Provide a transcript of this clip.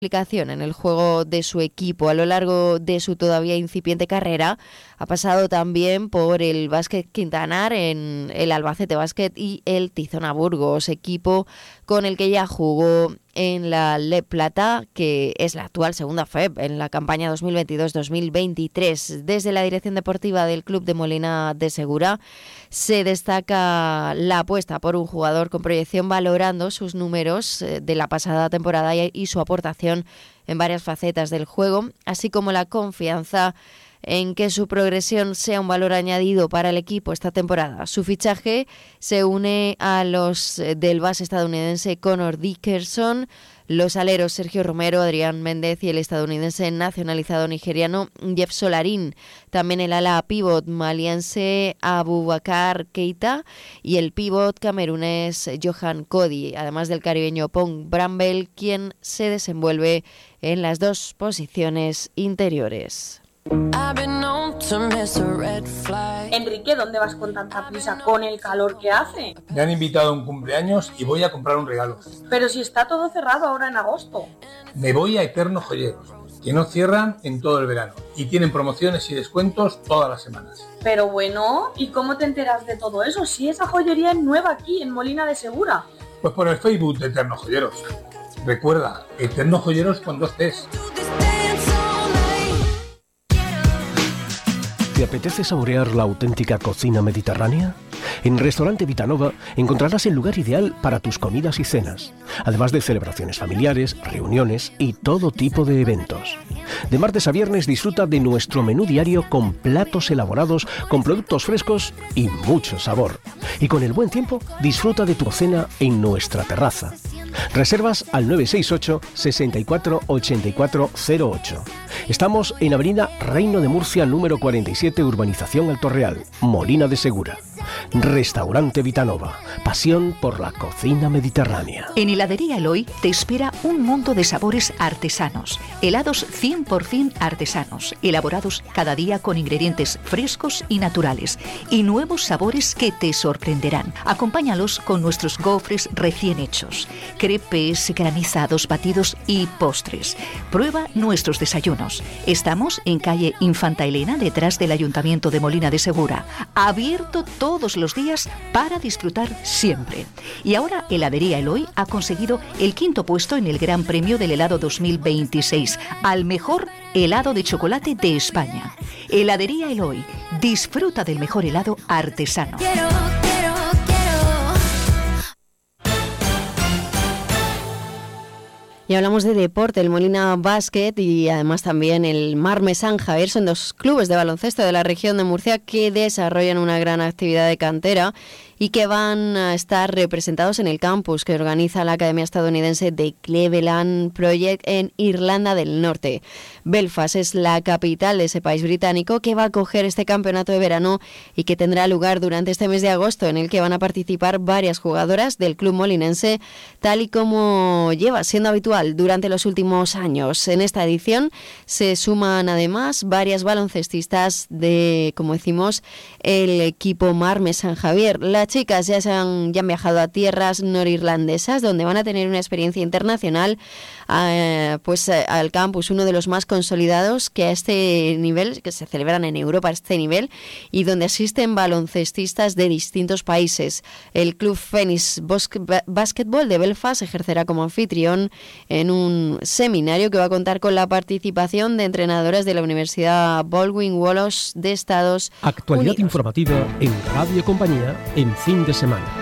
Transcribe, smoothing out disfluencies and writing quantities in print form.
implicación en el juego de su equipo a lo largo de su todavía incipiente carrera. Ha pasado también por el Básquet Quintanar, en el Albacete Básquet y el Tizona Burgos, equipo con el que ya jugó en la LEP Plata, que es la actual segunda FEB en la campaña 2022-2023. Desde la dirección deportiva del club de Molina de Segura se destaca la apuesta por un jugador con proyección, valorando sus números de la pasada temporada y su aportación en varias facetas del juego, así como la confianza en que su progresión sea un valor añadido para el equipo esta temporada. Su fichaje se une a los del base estadounidense Connor Dickerson, los aleros Sergio Romero, Adrián Méndez y el estadounidense nacionalizado nigeriano Jeff Solarin. También el ala pívot maliense Abubakar Keita y el pívot camerunés Johan Cody, además del caribeño Pong Bramble, quien se desenvuelve en las dos posiciones interiores. Enrique, ¿dónde vas con tanta prisa con el calor que hace? Me han invitado a un cumpleaños y voy a comprar un regalo. Pero si está todo cerrado ahora en agosto. Me voy a Eternos Joyeros, que no cierran en todo el verano y tienen promociones y descuentos todas las semanas. Pero bueno, ¿y cómo te enteras de todo eso si esa joyería es nueva aquí en Molina de Segura? Pues por el Facebook de Eternos Joyeros. Recuerda, Eternos Joyeros con 2 T's. ¿Te apetece saborear la auténtica cocina mediterránea? En Restaurante Vitanova encontrarás el lugar ideal para tus comidas y cenas, además de celebraciones familiares, reuniones y todo tipo de eventos. De martes a viernes disfruta de nuestro menú diario con platos elaborados, con productos frescos y mucho sabor. Y con el buen tiempo, disfruta de tu cena en nuestra terraza. Reservas al 968 64 84 08. Estamos en Avenida Reino de Murcia, número 47, Urbanización Alto Real, Molina de Segura. Restaurante Vitanova, pasión por la cocina mediterránea. En Heladería Eloy te espera un mundo de sabores artesanos, helados 100% artesanos, elaborados cada día con ingredientes frescos y naturales, y nuevos sabores que te sorprenderán. Acompáñalos con nuestros gofres recién hechos, crepes, granizados, batidos y postres. Prueba nuestros desayunos. Estamos en calle Infanta Elena, detrás del Ayuntamiento de Molina de Segura, abierto todos los días para disfrutar siempre. Y ahora Heladería Eloy ha conseguido el 5º puesto en el Gran Premio del Helado 2026 al mejor helado de chocolate de España. Heladería Eloy, disfruta del mejor helado artesano. Y hablamos de deporte. El Molina Básquet y además también el Marme San Javier son 2 clubes de baloncesto de la región de Murcia que desarrollan una gran actividad de cantera y que van a estar representados en el campus que organiza la Academia Estadounidense de Cleveland Project en Irlanda del Norte. Belfast es la capital de ese país británico que va a acoger este campeonato de verano y que tendrá lugar durante este mes de agosto, en el que van a participar varias jugadoras del club molinense, tal y como lleva siendo habitual durante los últimos años. En esta edición se suman además varias baloncestistas de, como decimos, el equipo Marme San Javier. Las chicas ya han viajado a tierras norirlandesas, donde van a tener una experiencia internacional, al campus, uno de los más consolidados que a este nivel, que se celebran en Europa a este nivel, y donde asisten baloncestistas de distintos países. El club Phoenix Basketball de Belfast ejercerá como anfitrión en un seminario que va a contar con la participación de entrenadoras de la Universidad Baldwin Wallace de Estados Actualidad Unidos. informativa en Radio Compañía en fin de semana.